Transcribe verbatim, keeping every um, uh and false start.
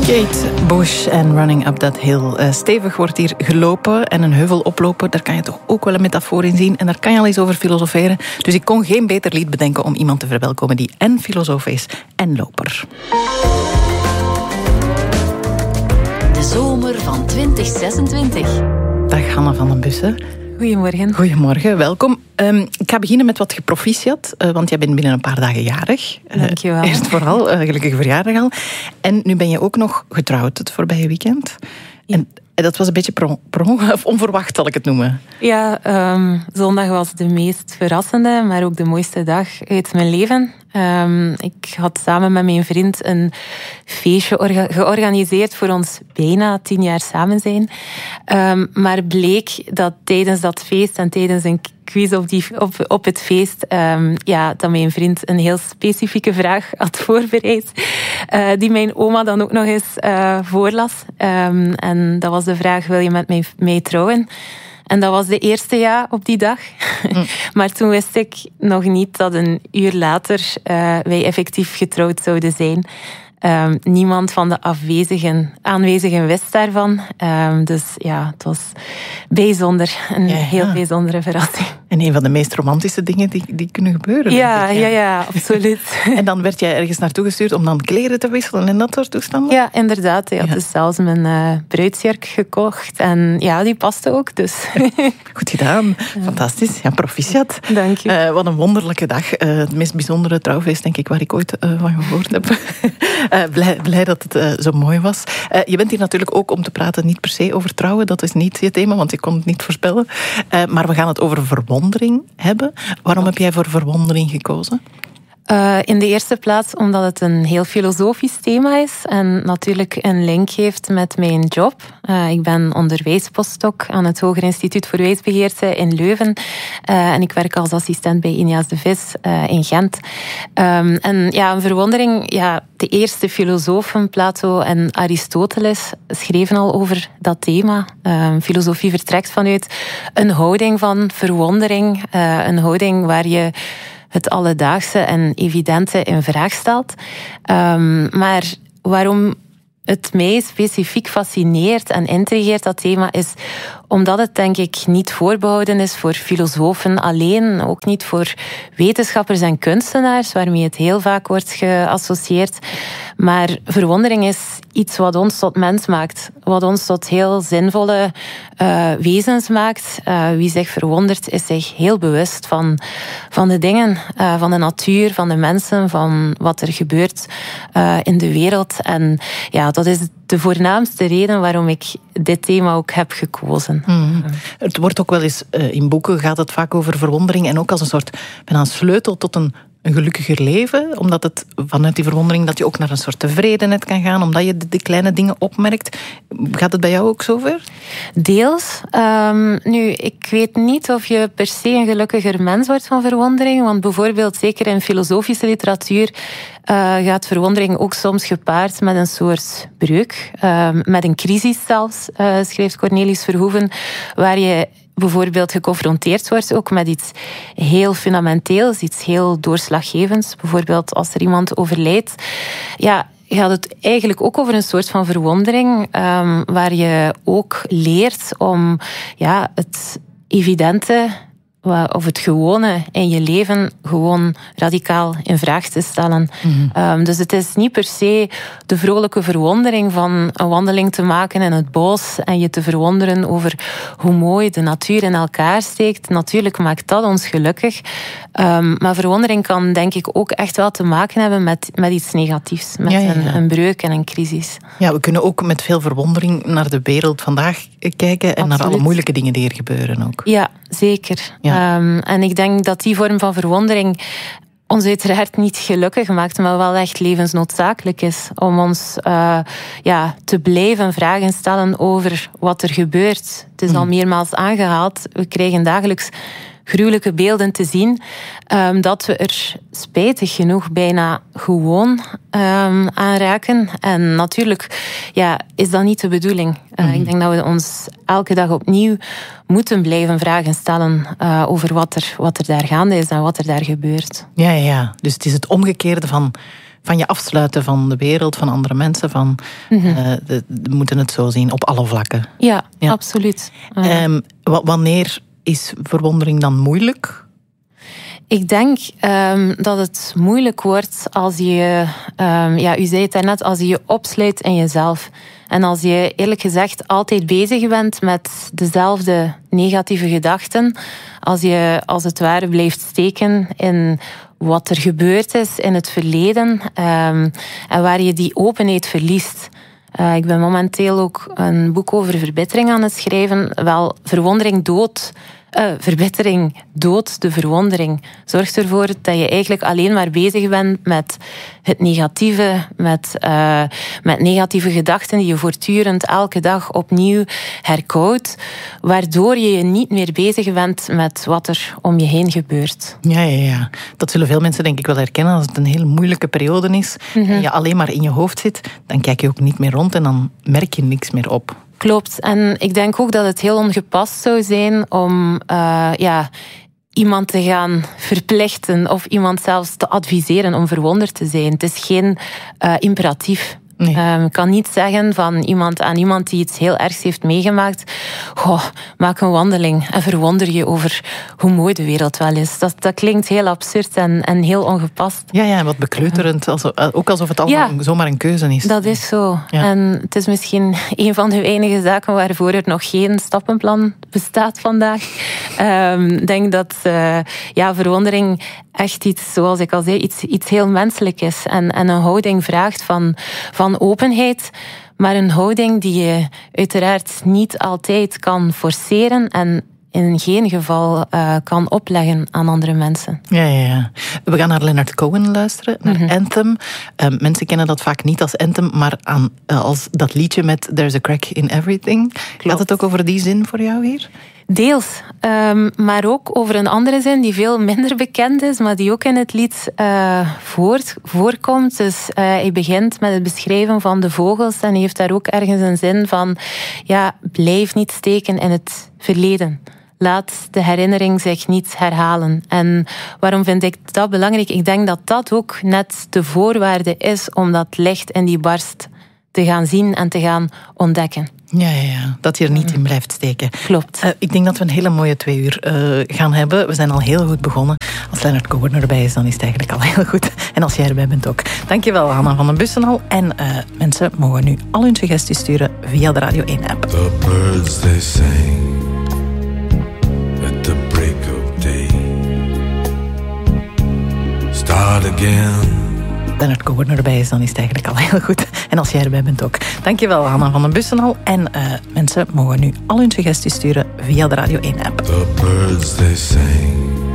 Kate Bush en Running Up That Hill. Uh, stevig wordt hier gelopen en een heuvel oplopen, daar kan je toch ook wel een metafoor in zien. En daar kan je al eens over filosoferen. Dus ik kon geen beter lied bedenken om iemand te verwelkomen die en filosoof is en loper. De zomer van twintig zesentwintig. Dag Hanna van den Bussen. Goedemorgen. Goedemorgen, welkom. Um, ik ga beginnen met wat geproficiat, uh, want jij bent binnen een paar dagen jarig. Uh, Dank je wel. Eerst vooral, uh, gelukkige verjaardag al. En nu ben je ook nog getrouwd het voorbije weekend. Ja. En dat was een beetje pro, pro, of onverwacht, zal ik het noemen. Ja, um, zondag was de meest verrassende, maar ook de mooiste dag uit mijn leven. Um, ik had samen met mijn vriend een feestje orga- georganiseerd voor ons bijna tien jaar samen zijn. Um, maar bleek dat tijdens dat feest en tijdens een quiz op, die, op, op het feest, um, ja, dat mijn vriend een heel specifieke vraag had voorbereid, uh, die mijn oma dan ook nog eens uh, voorlas. Um, en dat was de vraag, wil je met mij, mij trouwen? En dat was de eerste ja op die dag. Mm. Maar toen wist ik nog niet dat een uur later uh, wij effectief getrouwd zouden zijn. Um, niemand van de afwezigen, aanwezigen wist daarvan. Um, dus ja, het was bijzonder. Een ja, ja. heel bijzondere verrassing. En een van de meest romantische dingen die, die kunnen gebeuren. Ja, ik, ja, ja, absoluut. En dan werd jij ergens naartoe gestuurd om dan kleren te wisselen en dat soort toestanden? Ja, inderdaad. Hij had ja. dus zelfs mijn uh, bruidsjurk gekocht. En ja, die paste ook. Dus. Goed gedaan. Ja. Fantastisch. Ja, proficiat. Dank je. Uh, wat een wonderlijke dag. Uh, het meest bijzondere trouwfeest, denk ik, waar ik ooit uh, van gehoord heb. Uh, blij, blij dat het uh, zo mooi was. Uh, je bent hier natuurlijk ook om te praten, niet per se over trouwen. Dat is niet je thema, want ik kon het niet voorspellen. Uh, maar we gaan het over verwondering hebben. Waarom heb jij voor verwondering gekozen? Uh, in de eerste plaats omdat het een heel filosofisch thema is en natuurlijk een link heeft met mijn job. Uh, ik ben onderwijspostdoc aan het Hoger Instituut voor Wijsbegeerte in Leuven. Uh, en ik werk als assistent bij Inias de Vis uh, in Gent. Um, en ja, een verwondering, ja, de eerste filosofen, Plato en Aristoteles, schreven al over dat thema. Uh, filosofie vertrekt vanuit een houding van verwondering, uh, een houding waar je het alledaagse en evidente in vraag stelt. Um, maar waarom het mij specifiek fascineert en intrigeert, dat thema, is omdat het denk ik niet voorbehouden is voor filosofen alleen, ook niet voor wetenschappers en kunstenaars, waarmee het heel vaak wordt geassocieerd. Maar verwondering is iets wat ons tot mens maakt, wat ons tot heel zinvolle uh, wezens maakt. Uh, wie zich verwondert, is zich heel bewust van, van de dingen, uh, van de natuur, van de mensen, van wat er gebeurt uh, in de wereld. En ja, dat is de voornaamste reden waarom ik dit thema ook heb gekozen. Mm. Het wordt ook wel eens, uh, in boeken gaat het vaak over verwondering en ook als een soort bijna een sleutel tot een een gelukkiger leven, omdat het vanuit die verwondering dat je ook naar een soort tevredenheid kan gaan, omdat je de, de kleine dingen opmerkt. Gaat het bij jou ook zover? Deels. Um, nu, ik weet niet of je per se een gelukkiger mens wordt van verwondering, want bijvoorbeeld zeker in filosofische literatuur uh, gaat verwondering ook soms gepaard met een soort breuk, uh, met een crisis zelfs, uh, schrijft Cornelis Verhoeven, waar je bijvoorbeeld geconfronteerd wordt ook met iets heel fundamenteels, iets heel doorslaggevends. Bijvoorbeeld als er iemand overlijdt. Ja, gaat het eigenlijk ook over een soort van verwondering, um, waar je ook leert om ja, het evidente of het gewone in je leven gewoon radicaal in vraag te stellen. Mm-hmm. Um, dus het is niet per se de vrolijke verwondering van een wandeling te maken in het bos en je te verwonderen over hoe mooi de natuur in elkaar steekt. Natuurlijk maakt dat ons gelukkig. Um, maar verwondering kan denk ik ook echt wel te maken hebben met, met iets negatiefs. Met ja, ja, ja. Een, een breuk en een crisis. Ja, we kunnen ook met veel verwondering naar de wereld vandaag kijken en Absoluut. Naar alle moeilijke dingen die er gebeuren ook. Ja, zeker. Ja. Um, en ik denk dat die vorm van verwondering ons uiteraard niet gelukkig maakt, maar wel echt levensnoodzakelijk is om ons uh, ja, te blijven vragen stellen over wat er gebeurt. Het is al meermaals aangehaald. We krijgen dagelijks gruwelijke beelden te zien, um, dat we er spijtig genoeg bijna gewoon um, aanraken. En natuurlijk ja, is dat niet de bedoeling. Uh, mm-hmm. Ik denk dat we ons elke dag opnieuw moeten blijven vragen stellen uh, over wat er, wat er daar gaande is en wat er daar gebeurt. Ja, ja, ja. Dus het is het omgekeerde van van je afsluiten van de wereld, van andere mensen. Van, mm-hmm. uh, de, we moeten het zo zien, op alle vlakken. Ja, ja. absoluut. Uh. Um, w- wanneer is verwondering dan moeilijk? Ik denk um, dat het moeilijk wordt als je, um, ja, u zei het daarnet, als je je opsluit in jezelf. En als je eerlijk gezegd altijd bezig bent met dezelfde negatieve gedachten, als je als het ware blijft steken in wat er gebeurd is in het verleden, um, en waar je die openheid verliest. Uh, ik ben momenteel ook een boek over verbittering aan het schrijven. Wel, verwondering dood. Uh, verbittering doodt de verwondering. Zorgt ervoor dat je eigenlijk alleen maar bezig bent met het negatieve, met, uh, met negatieve gedachten die je voortdurend elke dag opnieuw herkoudt, waardoor je je niet meer bezig bent met wat er om je heen gebeurt. Ja, ja, ja. Dat zullen veel mensen denk ik wel herkennen. Als het een hele moeilijke periode is, mm-hmm. en je alleen maar in je hoofd zit, dan kijk je ook niet meer rond en dan merk je niks meer op. Klopt. En ik denk ook dat het heel ongepast zou zijn om uh, ja, iemand te gaan verplichten of iemand zelfs te adviseren om verwonderd te zijn. Het is geen uh, imperatief. Nee. Um, ik kan niet zeggen van iemand aan iemand die iets heel ergs heeft meegemaakt, goh, maak een wandeling en verwonder je over hoe mooi de wereld wel is. Dat, dat klinkt heel absurd en, en heel ongepast. Ja, ja, wat bekleuterend. Alsof, ook alsof het allemaal ja, zomaar een keuze is. Dat is zo. Ja. En het is misschien een van de weinige zaken waarvoor er nog geen stappenplan bestaat vandaag. Ik um, denk dat uh, ja, verwondering echt iets, zoals ik al zei, iets, iets heel menselijk is. En, en een houding vraagt van, van openheid. Maar een houding die je uiteraard niet altijd kan forceren en in geen geval uh, kan opleggen aan andere mensen. Ja, ja, ja. We gaan naar Leonard Cohen luisteren, naar mm-hmm. Anthem. Uh, mensen kennen dat vaak niet als Anthem, maar aan, uh, als dat liedje met There's a Crack in Everything. Klopt. Gaat het ook over die zin voor jou hier? Deels, um, maar ook over een andere zin die veel minder bekend is, maar die ook in het lied uh, voort, voorkomt. Dus uh, hij begint met het beschrijven van de vogels en hij heeft daar ook ergens een zin van, ja, blijf niet steken in het verleden. Laat de herinnering zich niet herhalen. En waarom vind ik dat belangrijk? Ik denk dat dat ook net de voorwaarde is om dat licht in die barst te gaan zien en te gaan ontdekken. Ja, ja, ja, dat je er niet in blijft steken. Klopt. Uh, ik denk dat we een hele mooie twee uur uh, gaan hebben. We zijn al heel goed begonnen. Als Leonard Cohen erbij is, dan is het eigenlijk al heel goed. En als jij erbij bent ook. Dankjewel, Hanna van den Bussenhal. En uh, mensen mogen nu al hun suggesties sturen via de Radio één app. The birds they sing at the break of day. Start again. Leonard Cohen erbij is, dan is het eigenlijk al heel goed. En als jij erbij bent ook. Dankjewel, Hanna van den Bussenhal. En uh, mensen mogen nu al hun suggesties sturen via de Radio één app. The birds they sing